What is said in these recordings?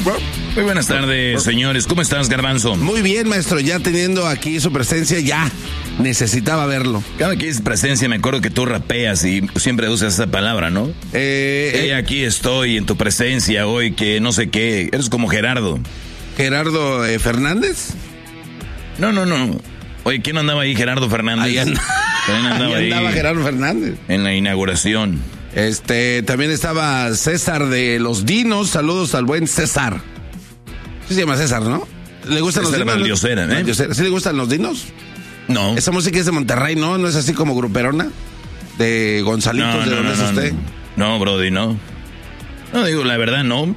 Muy buenas tardes, señores. ¿Cómo estás, Garbanzo? Muy bien, maestro. Ya teniendo aquí su presencia, ya necesitaba verlo. Cada que es presencia, me acuerdo que tú rapeas y siempre usas esa palabra, ¿no? Aquí estoy en tu presencia hoy, que no sé qué. Eres como Gerardo. ¿Gerardo Fernández? No. Oye, ¿quién andaba ahí? Gerardo Fernández. Ahí andaba Gerardo Fernández. En la inauguración. También estaba César de los Dinos. Saludos al buen César. Sí se llama César, ¿no? ¿Le gustan los dinos? Valdiosera, ¿eh? ¿Sí le gustan los dinos? No. Esa música es de Monterrey, ¿no? ¿No es así como gruperona? De Gonzalitos, ¿de dónde es usted? No, brody, no. No, digo, la verdad, no.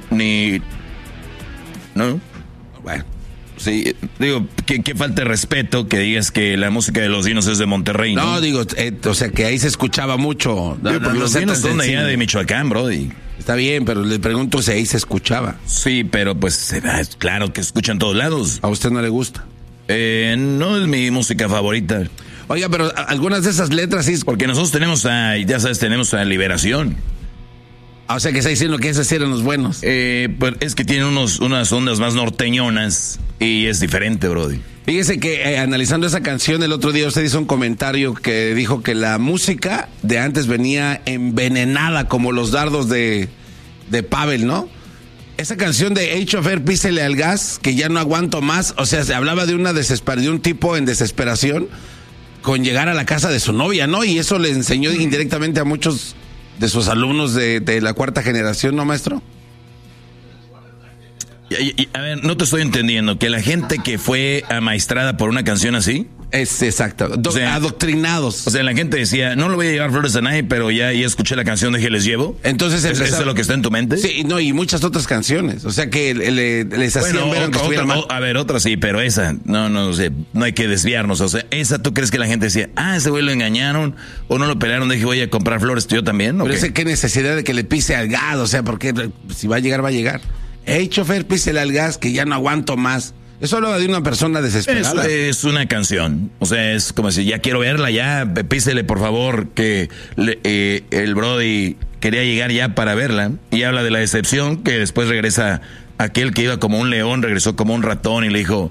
No. Bueno. Sí, digo, que falta de respeto que digas que la música de los dinos es de Monterrey, ¿no? No, digo, o sea, que ahí se escuchaba mucho. Porque los dinos son allá de Michoacán, brody. Está bien, pero le pregunto si ahí se escuchaba. Sí, pero pues claro que escuchan en todos lados. ¿A usted no le gusta? No es mi música favorita. Oiga, pero algunas de esas letras sí... Porque nosotros tenemos tenemos a Liberación. O sea, que está diciendo que esos eran los buenos. Pues es que tienen unas ondas más norteñonas y es diferente, brody. Fíjese que analizando esa canción el otro día usted hizo un comentario que dijo que la música de antes venía envenenada como los dardos de Pavel, ¿no? Esa canción de Age of Air, Písele al gas, que ya no aguanto más, o sea, se hablaba de de un tipo en desesperación con llegar a la casa de su novia, ¿no? Y eso le enseñó indirectamente a muchos de sus alumnos de la cuarta generación, ¿no, maestro? A ver, no te estoy entendiendo, que la gente que fue amaestrada por una canción así... Es exacto, adoctrinados. O sea, la gente decía, no le voy a llevar flores a nadie, pero ya escuché la canción de que les llevo. Entonces ¿Eso es lo que está en tu mente? Sí, no, y muchas otras canciones. O sea, que les hacían ver que estuviera mal. A ver, otra sí, pero esa, no sé, no hay que desviarnos. O sea, esa, ¿tú crees que la gente decía, ese güey lo engañaron o no lo pelearon? Dije, voy a comprar flores, yo también. Pero ese, ¿qué necesidad de que le pise al gas? O sea, porque si va a llegar, va a llegar. Chofer, písele al gas, que ya no aguanto más. Eso hablaba de una persona desesperada. Es una canción. O sea, es como si ya quiero verla, ya písele por favor, que el brody quería llegar ya para verla. Y habla de la decepción, que después regresa aquel que iba como un león, regresó como un ratón y le dijo,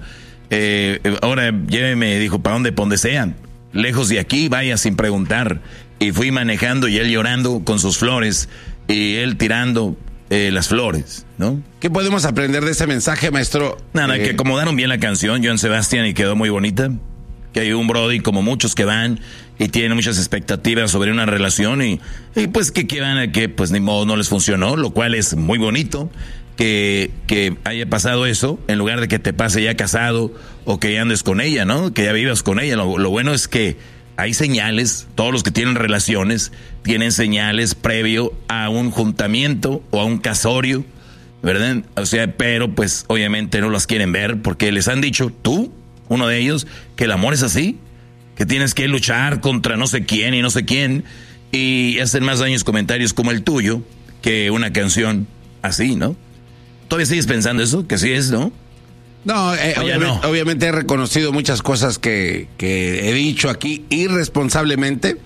ahora lléveme, dijo, ¿para dónde? Pa' donde sea. Lejos de aquí, vaya sin preguntar. Y fui manejando y él llorando con sus flores y él tirando las flores, ¿no? ¿Qué podemos aprender de ese mensaje, maestro? Nada, que acomodaron bien la canción, Joan Sebastián, y quedó muy bonita. Que hay un brody como muchos que van y tienen muchas expectativas sobre una relación y pues que van a que pues ni modo no les funcionó, lo cual es muy bonito que haya pasado eso, en lugar de que te pase ya casado o que ya andes con ella, ¿no? Que ya vivas con ella. Lo bueno es que hay señales, todos los que tienen relaciones tienen señales previo a un juntamiento o a un casorio, ¿verdad? O sea, pero pues obviamente no las quieren ver porque les han dicho, tú, uno de ellos, que el amor es así, que tienes que luchar contra no sé quién y no sé quién, y hacen más daños comentarios como el tuyo que una canción así, ¿no? ¿Todavía sigues pensando eso? Que sí es, ¿no? No, obviamente he reconocido muchas cosas que he dicho aquí irresponsablemente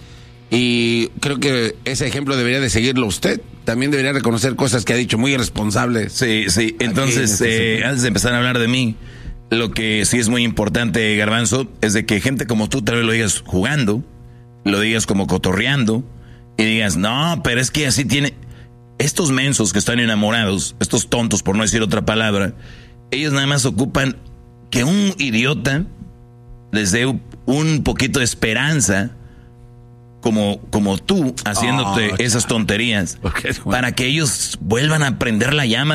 y creo que ese ejemplo debería de seguirlo usted. También debería reconocer cosas que ha dicho muy irresponsables. Sí. Entonces, antes de empezar a hablar de mí, lo que sí es muy importante, Garbanzo, es de que gente como tú tal vez lo digas jugando, lo digas como cotorreando y digas, no, pero es que así tiene... Estos mensos que están enamorados, estos tontos por no decir otra palabra, ellos nada más ocupan que un idiota les dé un poquito de esperanza como tú haciéndote esas tonterías para que ellos vuelvan a prender la llama